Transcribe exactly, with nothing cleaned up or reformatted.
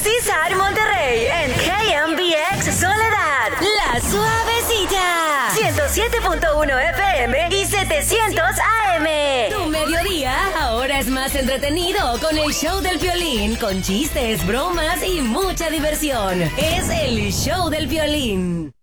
César Monterrey en K M B X Soledad. La Suavecita. ciento siete punto uno F M y setecientos A M. Tu mediodía ahora es más entretenido con el show del Piolín, con chistes, bromas y mucha diversión. Es el show del Piolín.